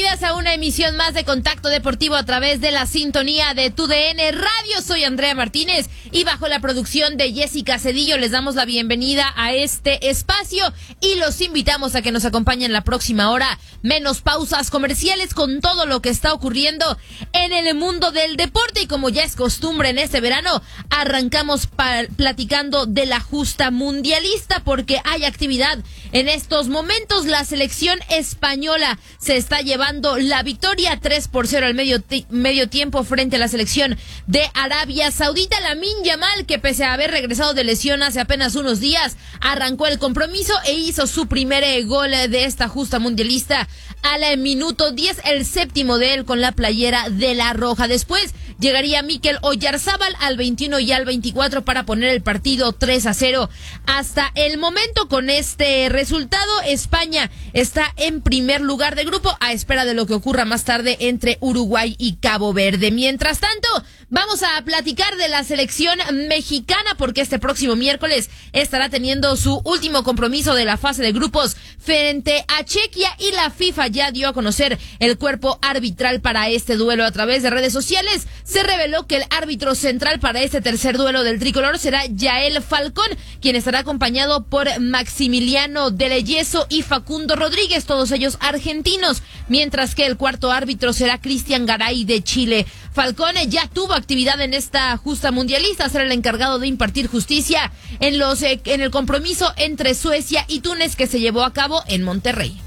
bienvenidas a una emisión más de Contacto Deportivo a través de la sintonía de TUDN Radio. Soy Andrea Martínez y bajo la producción de Jessica Cedillo les damos la bienvenida a este espacio y los invitamos a que nos acompañen la próxima hora. Menos pausas comerciales con todo lo que está ocurriendo en el mundo del deporte, y como ya es costumbre en este verano, arrancamos platicando de la justa mundialista porque hay actividad en estos momentos. La selección española se está llevando la victoria 3-0 al medio tiempo frente a la selección de Arabia Saudita. Lamine Yamal, que pese a haber regresado de lesión hace apenas unos días, arrancó el compromiso e hizo su primer gol de esta justa mundialista al minuto 10, el séptimo de él con la playera de la Roja. Después llegaría Mikel Oyarzábal al 21 y al 24 para poner el partido 3-0. Hasta el momento, con este resultado, España está en primer lugar de grupo a espera de lo que ocurra más tarde entre Uruguay y Cabo Verde. Mientras tanto, vamos a platicar de la selección mexicana porque este próximo miércoles estará teniendo su último compromiso de la fase de grupos frente a Chequia, y la FIFA ya dio a conocer el cuerpo arbitral para este duelo. A través de redes sociales se reveló que el árbitro central para este tercer duelo del tricolor será Yael Falcón, quien estará acompañado por Maximiliano Deleyeso y Facundo Rodríguez, todos ellos argentinos, mientras que el cuarto árbitro será Cristian Garay de Chile. Falcón ya tuvo actividad en esta justa mundialista, será el encargado de impartir justicia en el compromiso entre Suecia y Túnez que se llevó a cabo en Monterrey.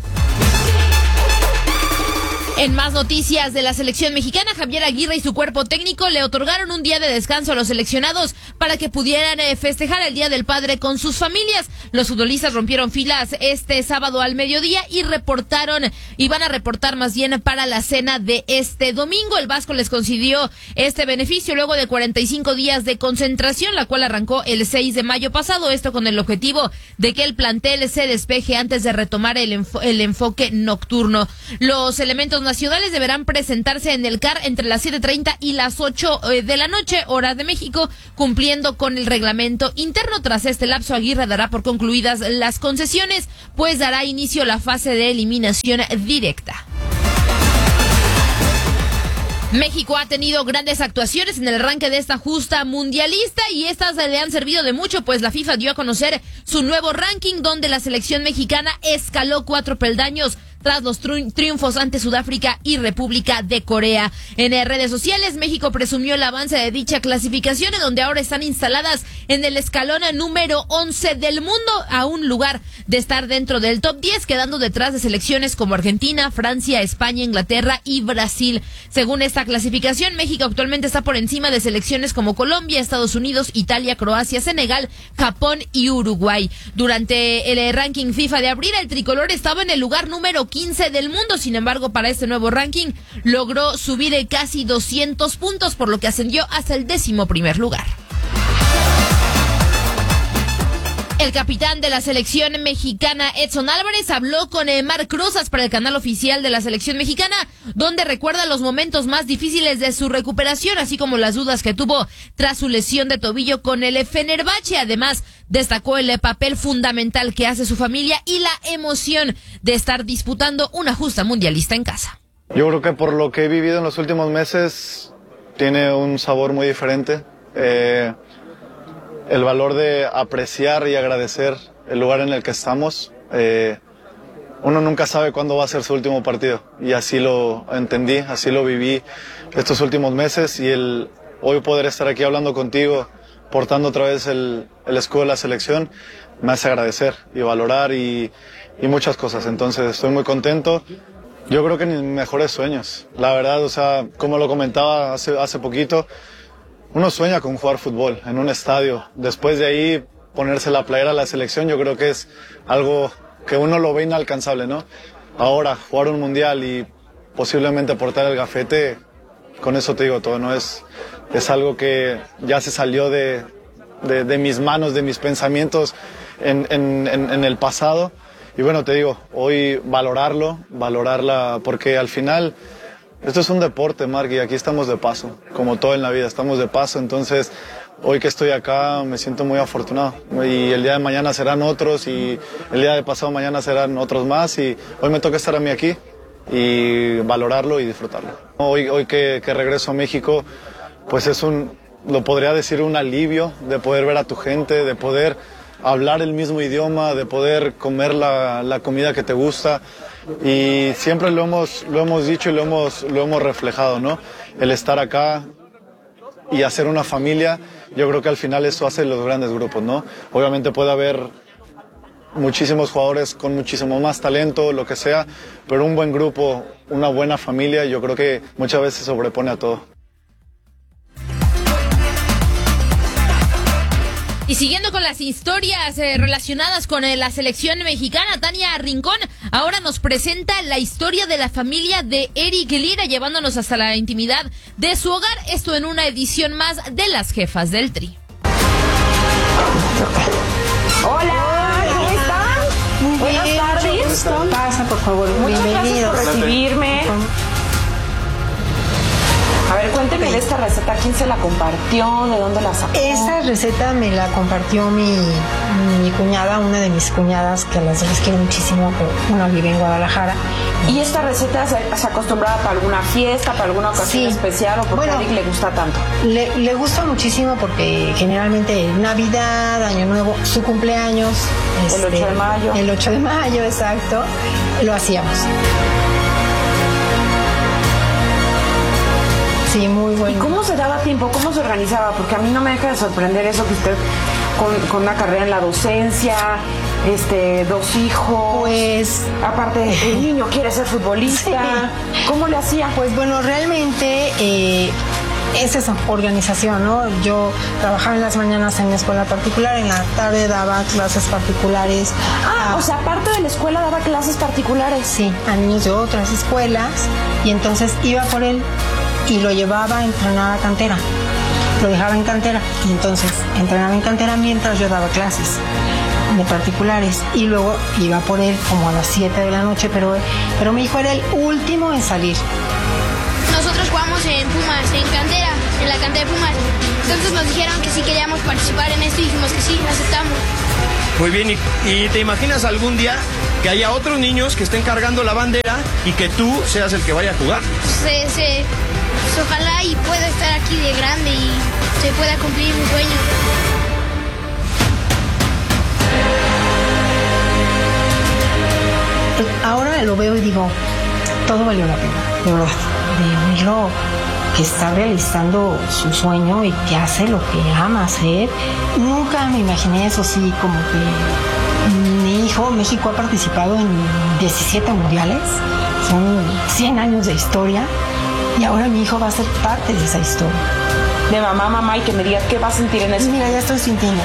En más noticias de la selección mexicana, Javier Aguirre y su cuerpo técnico le otorgaron un día de descanso a los seleccionados para que pudieran festejar el Día del Padre con sus familias. Los futbolistas rompieron filas este sábado al mediodía y van a reportar más bien para la cena de este domingo. El Vasco les concedió este beneficio luego de 45 días de concentración, la cual arrancó el 6 de mayo pasado, esto con el objetivo de que el plantel se despeje antes de retomar el enfoque nocturno. Los elementos nacionales deberán presentarse en el CAR entre las 7:30 y las 8 de la noche, hora de México, cumpliendo con el reglamento interno. Tras este lapso, Aguirre dará por concluidas las concesiones, pues dará inicio la fase de eliminación directa. México ha tenido grandes actuaciones en el arranque de esta justa mundialista y estas le han servido de mucho, pues la FIFA dio a conocer su nuevo ranking donde la selección mexicana escaló 4 peldaños tras los triunfos ante Sudáfrica y República de Corea. En redes sociales, México presumió el avance de dicha clasificación, en donde ahora están instaladas en el escalón número 11 del mundo, a un lugar de estar dentro del top 10, quedando detrás de selecciones como Argentina, Francia, España, Inglaterra y Brasil. Según esta clasificación, México actualmente está por encima de selecciones como Colombia, Estados Unidos, Italia, Croacia, Senegal, Japón y Uruguay. Durante el ranking FIFA de abril, el tricolor estaba en el lugar número 15 del mundo. Sin embargo, para este nuevo ranking logró subir casi 200 puntos, por lo que ascendió hasta el 11º lugar. El capitán de la selección mexicana, Edson Álvarez, habló con Marc Rosas para el canal oficial de la selección mexicana, donde recuerda los momentos más difíciles de su recuperación, así como las dudas que tuvo tras su lesión de tobillo con el Fenerbahce. Además, destacó el papel fundamental que hace su familia y la emoción de estar disputando una justa mundialista en casa. Yo creo que por lo que he vivido en los últimos meses, tiene un sabor muy diferente. El valor de apreciar y agradecer el lugar en el que estamos. Uno nunca sabe cuándo va a ser su último partido, y así lo entendí, así lo viví estos últimos meses, y hoy poder estar aquí hablando contigo, portando otra vez el escudo de la selección, me hace agradecer y valorar y muchas cosas. Entonces estoy muy contento. Yo creo que en mis mejores sueños, la verdad, o sea, como lo comentaba hace poquito, uno sueña con jugar fútbol en un estadio. Después de ahí, ponerse la playera a la selección, yo creo que es algo que uno lo ve inalcanzable, ¿no? Ahora, jugar un mundial y posiblemente portar el gafete, con eso te digo todo, ¿no? Es algo que ya se salió de mis manos, de mis pensamientos en el pasado. Y bueno, te digo, hoy valorarla, porque al final esto es un deporte, Marc, y aquí estamos de paso, como todo en la vida, estamos de paso. Entonces, hoy que estoy acá me siento muy afortunado, y el día de mañana serán otros, y el día de pasado mañana serán otros más, y hoy me toca estar a mí aquí, y valorarlo y disfrutarlo. Hoy que regreso a México, pues lo podría decir, un alivio de poder ver a tu gente, de poder hablar el mismo idioma, de poder comer la comida que te gusta, y siempre lo hemos dicho y lo hemos reflejado, ¿no? El estar acá y hacer una familia, yo creo que al final eso hace los grandes grupos, ¿no? Obviamente puede haber muchísimos jugadores con muchísimo más talento, lo que sea, pero un buen grupo, una buena familia, yo creo que muchas veces sobrepone a todo. Y siguiendo con las historias relacionadas con la selección mexicana, Tania Rincón ahora nos presenta la historia de la familia de Eric Lira, llevándonos hasta la intimidad de su hogar. Esto en una edición más de Las Jefas del Tri. Hola, ¿cómo están? Muy Buenas bien, tardes. Pasa, por favor. Muchas gracias por recibirme. A ver, cuénteme de esta receta. ¿Quién se la compartió? ¿De dónde la sacó? Esta receta me la compartió mi cuñada, una de mis cuñadas, que a las dos quiero muchísimo, pero una vive en Guadalajara. ¿Y esta receta se acostumbraba para alguna fiesta, para alguna ocasión especial, o porque a Eric le gusta tanto? Le gusta muchísimo porque generalmente Navidad, Año Nuevo, su cumpleaños, el 8 de mayo. El 8 de mayo, exacto, lo hacíamos. Sí, muy bueno. ¿Y cómo se daba tiempo? ¿Cómo se organizaba? Porque a mí no me deja de sorprender eso que usted con una carrera en la docencia, 2 hijos. Pues aparte, el niño quiere ser futbolista. Sí. ¿Cómo le hacía? Pues bueno, realmente es esa organización, ¿no? Yo trabajaba en las mañanas en la escuela particular, en la tarde daba clases particulares. O sea, aparte de la escuela daba clases particulares. Sí, a niños de otras escuelas, y entonces iba por él y lo llevaba a entrenar a cantera. Lo dejaba en cantera y entonces entrenaba en cantera mientras yo daba clases de particulares, y luego iba por él como a las 7 de la noche, pero mi hijo era el último en salir. Nosotros jugamos en Pumas, en la cantera de Pumas. Entonces nos dijeron que si queríamos participar en esto y dijimos que sí, aceptamos. Muy bien, ¿y te imaginas algún día que haya otros niños que estén cargando la bandera y que tú seas el que vaya a jugar? Pues ojalá y pueda estar aquí de grande y se pueda cumplir mi sueño. Ahora lo veo y digo, todo valió la pena, de verdad, de verlo que está realizando su sueño y que hace lo que ama hacer. Nunca me imaginé eso, sí, como que mi hijo, México ha participado en 17 mundiales, son 100 años de historia, y ahora mi hijo va a ser parte de esa historia. De mamá, y que me diga qué va a sentir en eso. Mira, ya estoy sintiendo.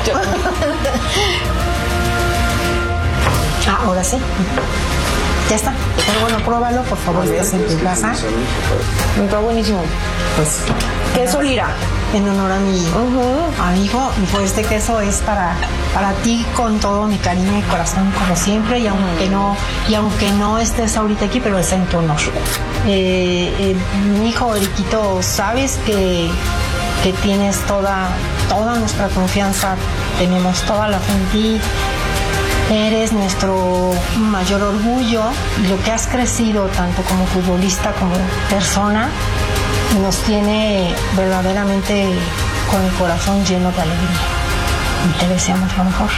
Ahora sí. Ya está. Pero bueno, pruébalo, por favor, estás en tu casa. Está buenísimo. Pues, queso Lira. En honor a mi hijo, pues este queso es para ti con todo mi cariño y corazón, como siempre, y aunque no estés ahorita aquí, pero es en tu honor. Mi hijo Eriquito, sabes que tienes toda nuestra confianza, tenemos toda la fe en ti. Eres nuestro mayor orgullo, y lo que has crecido tanto como futbolista como persona nos tiene verdaderamente con el corazón lleno de alegría, y te deseamos lo mejor.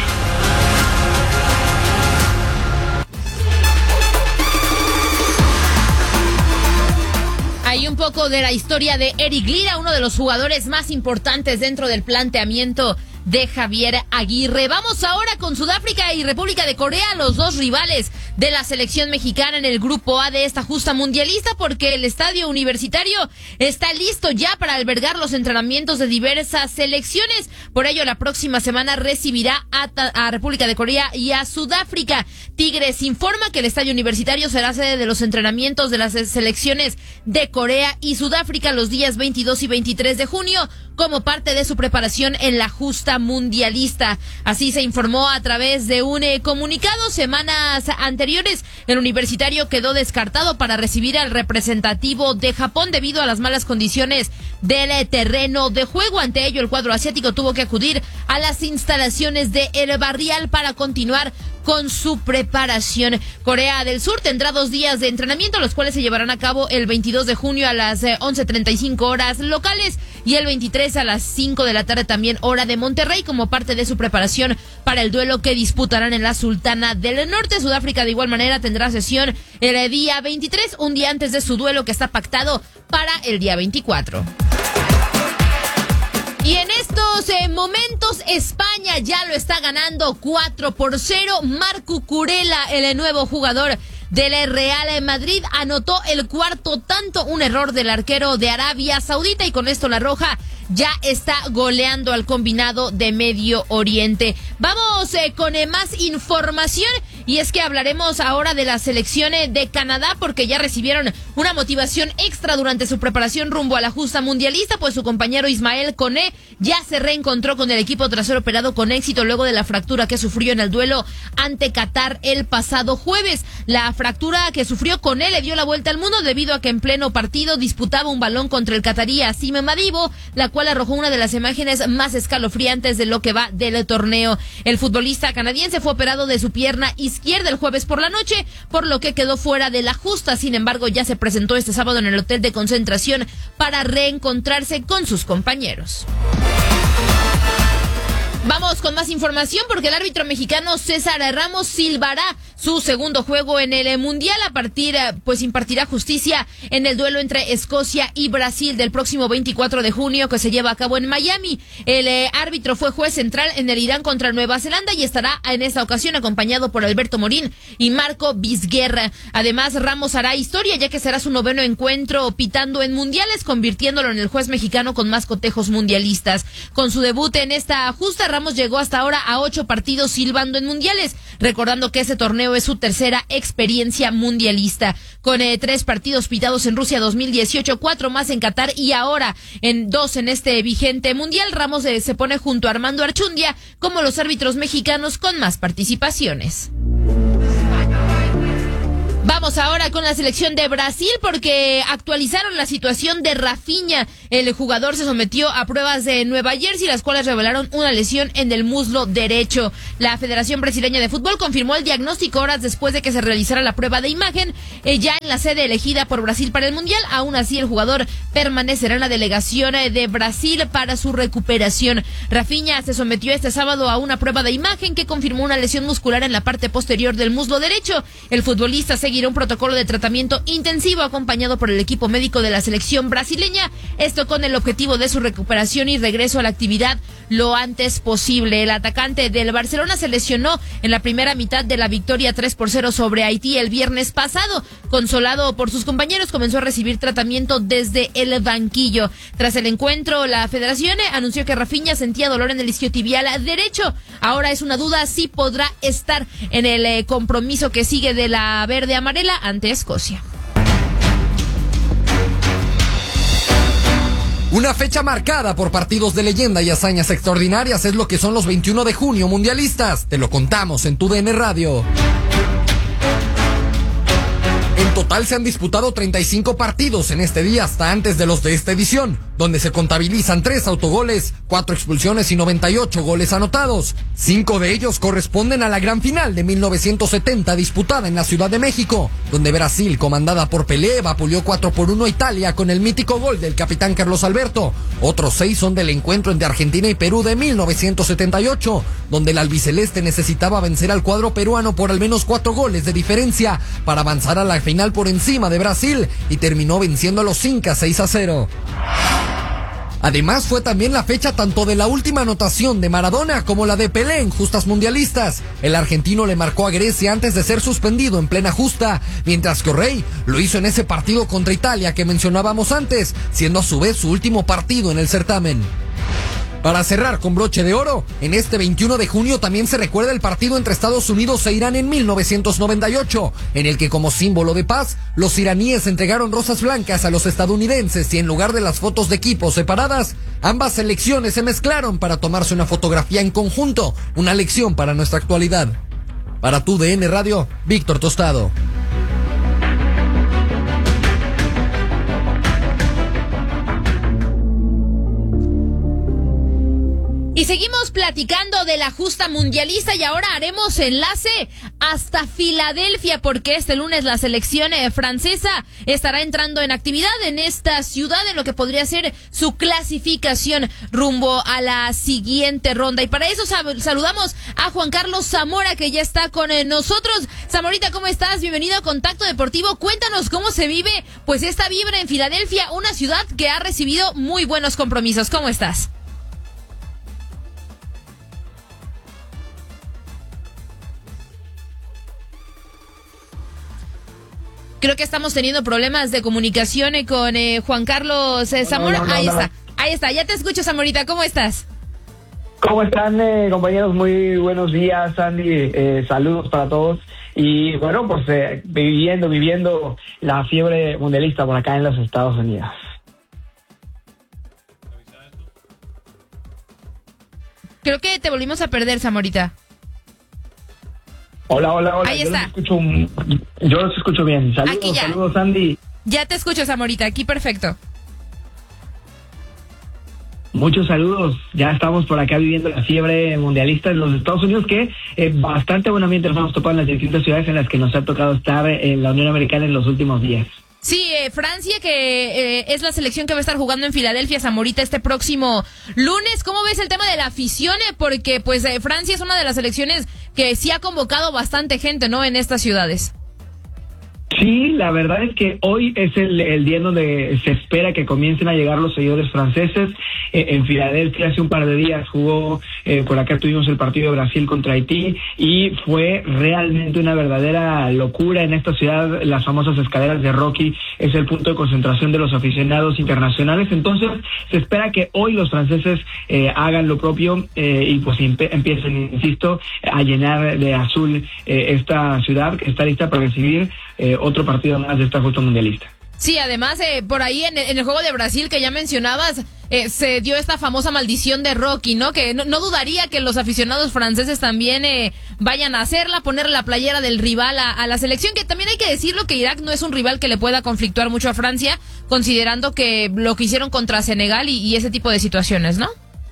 Hay un poco de la historia de Eric Lira, uno de los jugadores más importantes dentro del planteamiento de Javier Aguirre. Vamos ahora con Sudáfrica y República de Corea, los dos rivales de la selección mexicana en el grupo A de esta justa mundialista, porque el estadio universitario está listo ya para albergar los entrenamientos de diversas selecciones. Por ello, la próxima semana recibirá a República de Corea y a Sudáfrica. Tigres informa que el estadio universitario será sede de los entrenamientos de las selecciones de Corea y Sudáfrica los días 22 y 23 de junio, como parte de su preparación en la justa mundialista. Así se informó a través de un comunicado. Semanas anteriores, el universitario quedó descartado para recibir al representativo de Japón debido a las malas condiciones del terreno de juego. Ante ello, el cuadro asiático tuvo que acudir a las instalaciones de El Barrial para continuar con su preparación. Corea del Sur tendrá 2 días de entrenamiento, los cuales se llevarán a cabo el 22 de junio a las 11:35 horas locales y el 23 a las 5 de la tarde también hora de Monterrey, como parte de su preparación para el duelo que disputarán en la Sultana del Norte. Sudáfrica de igual manera tendrá sesión el día 23, un día antes de su duelo que está pactado para el día 24. Y en estos momentos España ya lo está ganando 4-0. Marco Curella, el nuevo jugador del Real Madrid, anotó el cuarto tanto, un error del arquero de Arabia Saudita, y con esto la Roja ya está goleando al combinado de Medio Oriente. Vamos con más información, y es que hablaremos ahora de la selección de Canadá, porque ya recibieron una motivación extra durante su preparación rumbo a la justa mundialista, pues su compañero Ismael Koné ya se reencontró con el equipo tras ser operado con éxito luego de la fractura que sufrió en el duelo ante Qatar el pasado jueves. La fractura que sufrió Koné le dio la vuelta al mundo debido a que en pleno partido disputaba un balón contra el catarí Asim Madibo, la cual arrojó una de las imágenes más escalofriantes de lo que va del torneo. El futbolista canadiense fue operado de su pierna izquierda el jueves por la noche, por lo que quedó fuera de la justa. Sin embargo, ya se presentó este sábado en el hotel de concentración para reencontrarse con sus compañeros. Vamos con más información, porque el árbitro mexicano César Ramos silbará su segundo juego en el Mundial. A partir, pues impartirá justicia en el duelo entre Escocia y Brasil del próximo 24 de junio que se lleva a cabo en Miami. El árbitro fue juez central en el Irán contra Nueva Zelanda y estará en esta ocasión acompañado por Alberto Morín y Marco Vizguerra. Además, Ramos hará historia, ya que será su 9º encuentro pitando en mundiales, convirtiéndolo en el juez mexicano con más cotejos mundialistas. Con su debut en esta justa, Ramos llegó hasta ahora a 8 partidos silbando en mundiales, recordando que ese torneo es su tercera experiencia mundialista. Con 3 partidos pitados en Rusia 2018, 4 más en Qatar y ahora en 2 en este vigente mundial, Ramos se pone junto a Armando Archundia como los árbitros mexicanos con más participaciones. Vamos ahora con la selección de Brasil, porque actualizaron la situación de Rafinha. El jugador se sometió a pruebas de Nueva Jersey, las cuales revelaron una lesión en el muslo derecho. La Federación Brasileña de Fútbol confirmó el diagnóstico horas después de que se realizara la prueba de imagen, ya en la sede elegida por Brasil para el Mundial. Aún así, el jugador permanecerá en la delegación de Brasil para su recuperación. Rafinha se sometió este sábado a una prueba de imagen que confirmó una lesión muscular en la parte posterior del muslo derecho. El futbolista seguirá un protocolo de tratamiento intensivo acompañado por el equipo médico de la selección brasileña, esto con el objetivo de su recuperación y regreso a la actividad lo antes posible. El atacante del Barcelona se lesionó en la primera mitad de la victoria 3-0 sobre Haití el viernes pasado. Consolado por sus compañeros, comenzó a recibir tratamiento desde el banquillo. Tras el encuentro, la federación anunció que Rafinha sentía dolor en el isquiotibial derecho. Ahora es una duda si podrá estar en el compromiso que sigue de la verde amarela ante Escocia. Una fecha marcada por partidos de leyenda y hazañas extraordinarias es lo que son los 21 de junio mundialistas. Te lo contamos en tu DN Radio. En total se han disputado 35 partidos en este día hasta antes de los de esta edición, donde se contabilizan 3 autogoles, 4 expulsiones y 98 goles anotados. 5 de ellos corresponden a la gran final de 1970 disputada en la Ciudad de México, donde Brasil, comandada por Pelé, vapuleó 4-1 a Italia con el mítico gol del capitán Carlos Alberto. Otros 6 son del encuentro entre Argentina y Perú de 1978, donde el albiceleste necesitaba vencer al cuadro peruano por al menos 4 goles de diferencia para avanzar a la final por encima de Brasil, y terminó venciendo a los incas 6-0. Además, fue también la fecha tanto de la última anotación de Maradona como la de Pelé en justas mundialistas. El argentino le marcó a Grecia antes de ser suspendido en plena justa, mientras que O'Reilly lo hizo en ese partido contra Italia que mencionábamos antes, siendo a su vez su último partido en el certamen. Para cerrar con broche de oro, en este 21 de junio también se recuerda el partido entre Estados Unidos e Irán en 1998, en el que como símbolo de paz, los iraníes entregaron rosas blancas a los estadounidenses y en lugar de las fotos de equipos separadas, ambas selecciones se mezclaron para tomarse una fotografía en conjunto, una lección para nuestra actualidad. Para tu DN Radio, Víctor Tostado. Y seguimos platicando de la justa mundialista y ahora haremos enlace hasta Filadelfia porque este lunes la selección francesa estará entrando en actividad en esta ciudad en lo que podría ser su clasificación rumbo a la siguiente ronda. Y para eso saludamos a Juan Carlos Zamora que ya está con nosotros. Zamorita, ¿cómo estás? Bienvenido a Contacto Deportivo. Cuéntanos cómo se vive pues esta vibra en Filadelfia, una ciudad que ha recibido muy buenos compromisos. ¿Cómo estás? Creo que estamos teniendo problemas de comunicación con Juan Carlos Zamora. Ahí está, ya te escucho, Zamorita, ¿cómo estás? ¿Cómo están, compañeros? Muy buenos días, Andy. Saludos para todos. Y bueno, pues viviendo la fiebre mundialista por acá en los Estados Unidos. Creo que te volvimos a perder, Zamorita. Hola. Ahí está. Yo los escucho bien. Saludos, Andy. Ya te escucho, Zamorita. Aquí perfecto. Muchos saludos. Ya estamos por acá viviendo la fiebre mundialista en los Estados Unidos, que bastante buen ambiente nos hemos topado en las distintas ciudades en las que nos ha tocado estar en la Unión Americana en los últimos días. Sí, Francia, que es la selección que va a estar jugando en Filadelfia, Zamorita, este próximo lunes. ¿Cómo ves el tema de la afición? Porque pues Francia es una de las selecciones que sí ha convocado bastante gente, ¿no?, en estas ciudades. Sí, la verdad es que hoy es el día en donde se espera que comiencen a llegar los seguidores franceses. En Filadelfia hace un par de días jugó, por acá tuvimos el partido de Brasil contra Haití y fue realmente una verdadera locura en esta ciudad. Las famosas escaleras de Rocky es el punto de concentración de los aficionados internacionales. Entonces se espera que hoy los franceses hagan lo propio y pues empiecen, insisto, a llenar de azul esta ciudad que está lista para recibir otro partido más de esta justa mundialista. Sí, además, por ahí en el juego de Brasil que ya mencionabas, se dio esta famosa maldición de Rocky, ¿no? Que no dudaría que los aficionados franceses también vayan a hacerla, poner la playera del rival a la selección, que también hay que decirlo que Irak no es un rival que le pueda conflictuar mucho a Francia, considerando que lo que hicieron contra Senegal y ese tipo de situaciones, ¿no?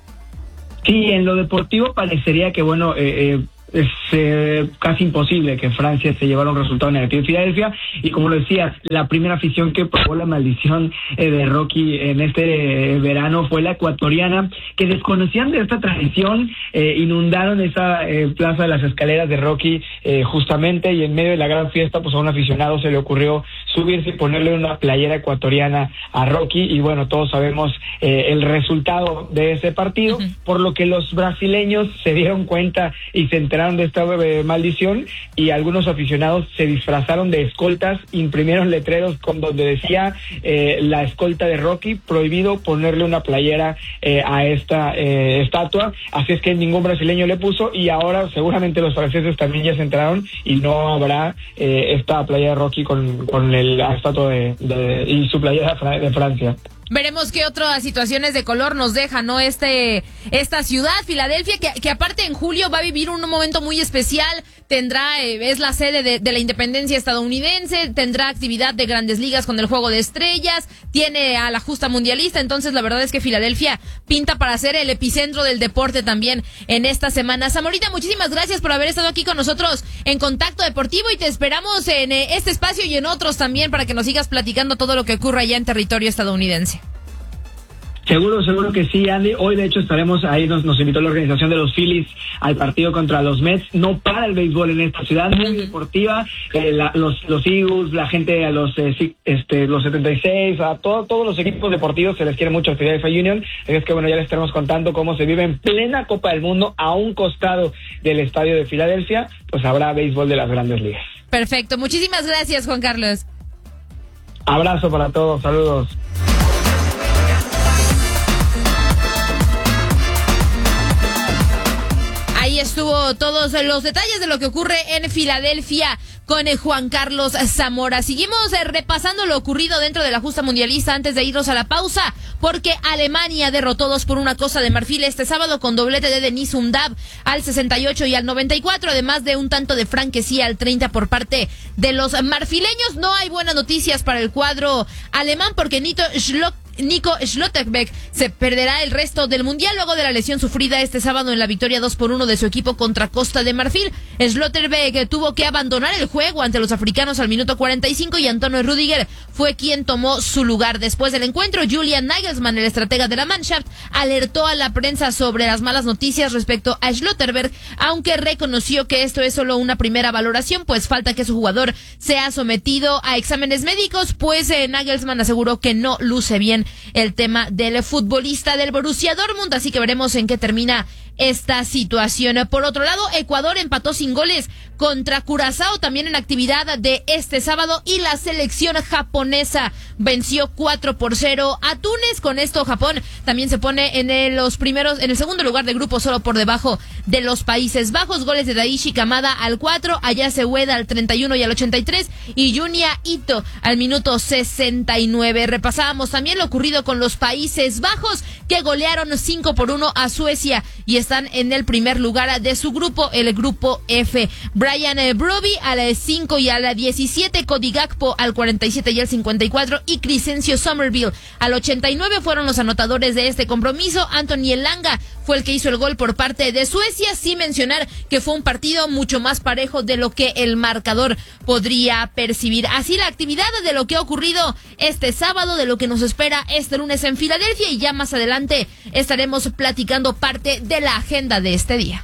Sí, en lo deportivo parecería que, bueno, es casi imposible que Francia se llevara un resultado negativo en Filadelfia, y como lo decías, la primera afición que probó la maldición de Rocky en este verano fue la ecuatoriana, que desconocían de esta tradición, inundaron esa plaza de las escaleras de Rocky justamente, y en medio de la gran fiesta pues a un aficionado se le ocurrió subirse y ponerle una playera ecuatoriana a Rocky, y bueno, todos sabemos el resultado de ese partido, por lo que los brasileños se dieron cuenta y se enteraron de esta maldición, y algunos aficionados se disfrazaron de escoltas, imprimieron letreros con donde decía la escolta de Rocky, prohibido ponerle una playera a esta estatua, así es que ningún brasileño le puso, y ahora seguramente los franceses también ya se enteraron y no habrá esta playera de Rocky con la estatua y su playera de Francia. Veremos qué otras situaciones de color nos deja, ¿no? Esta ciudad, Filadelfia, que aparte en julio va a vivir un momento muy especial. Tendrá, es la sede de la independencia estadounidense, tendrá actividad de Grandes Ligas con el Juego de Estrellas, tiene a la justa mundialista. Entonces la verdad es que Filadelfia pinta para ser el epicentro del deporte también en esta semana. Zamorita, muchísimas gracias por haber estado aquí con nosotros en Contacto Deportivo, y te esperamos en este espacio y en otros también para que nos sigas platicando todo lo que ocurre allá en territorio estadounidense. Seguro que sí, Andy. Hoy de hecho estaremos ahí, nos invitó la organización de los Phillies al partido contra los Mets. No para el béisbol en esta ciudad, muy deportiva. Los Eagles, la gente, a los 76, a todos los equipos deportivos se les quiere mucho a Philadelphia Union. Es que bueno, ya les estaremos contando cómo se vive en plena Copa del Mundo a un costado del estadio de Filadelfia. Pues habrá béisbol de las Grandes Ligas. Perfecto, muchísimas gracias, Juan Carlos. Abrazo para todos, saludos. Ahí estuvo todos los detalles de lo que ocurre en Filadelfia con Juan Carlos Zamora. Seguimos repasando lo ocurrido dentro de la justa mundialista antes de irnos a la pausa, porque Alemania derrotó 2-1 a Costa de Marfil este sábado con doblete de Denis Undav al 68 y al 94, además de un tanto de Frank Kessie al 30 por parte de los marfileños. No hay buenas noticias para el cuadro alemán, porque Nico Nico Schlotterbeck se perderá el resto del mundial luego de la lesión sufrida este sábado en la victoria 2-1 de su equipo contra Costa de Marfil. Schlotterbeck tuvo que abandonar el juego ante los africanos al minuto 45 y Antonio Rüdiger fue quien tomó su lugar. Después del encuentro, Julian Nagelsmann, el estratega de la Mannschaft, alertó a la prensa sobre las malas noticias respecto a Schlotterbeck, aunque reconoció que esto es solo una primera valoración, pues falta que su jugador sea sometido a exámenes médicos, pues Nagelsmann aseguró que no luce bien el tema del futbolista del Borussia Dortmund, así que veremos en qué termina esta situación. Por otro lado, Ecuador empató sin goles contra Curazao también en actividad de este sábado y la selección japonesa venció 4-0 a Túnez. Con esto Japón también se pone en el segundo lugar de grupo, solo por debajo de los Países Bajos. Goles de Daichi Kamada al 4, Ayase Ueda al 31 y al 83 y Junya Ito al minuto 69. Repasábamos también lo ocurrido con los Países Bajos, que golearon 5-1 a Suecia y están en el primer lugar de su grupo, el grupo F. Brian Broby al 5 y al 17, Cody Gakpo al 47 y al 54 y Crescencio Somerville al 89 fueron los anotadores de este compromiso. Anthony Elanga fue el que hizo el gol por parte de Suecia, sin mencionar que fue un partido mucho más parejo de lo que el marcador podría percibir. Así la actividad de lo que ha ocurrido este sábado, de lo que nos espera este lunes en Filadelfia, y ya más adelante estaremos platicando parte de la agenda de este día.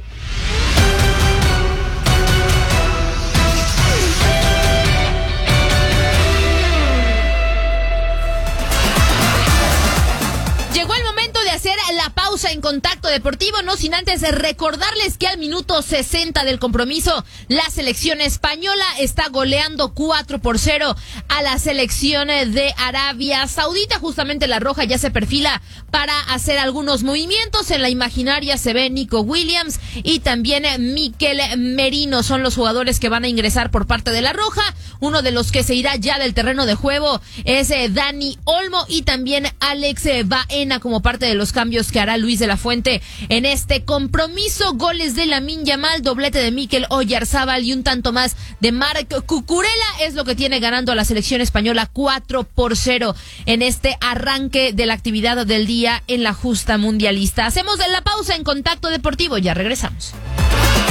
Llegó el momento de hacer la pausa en Contacto Deportivo, no sin antes recordarles que al minuto 60 del compromiso, la selección española está goleando 4-0 a la selección de Arabia Saudita. Justamente la roja ya se perfila para hacer algunos movimientos. En la imaginaria se ve Nico Williams y también Mikel Merino. Son los jugadores que van a ingresar por parte de la roja. Uno de los que se irá ya del terreno de juego es Dani Olmo y también Alex Baena como parte de los cambios que hará Luis de la Fuente en este compromiso. Goles de Lamine Yamal, doblete de Mikel Oyarzábal y un tanto más de Marc Cucurella es lo que tiene ganando a la selección española 4-0 en este arranque de la actividad del día en la justa mundialista. Hacemos la pausa en Contacto Deportivo, ya regresamos.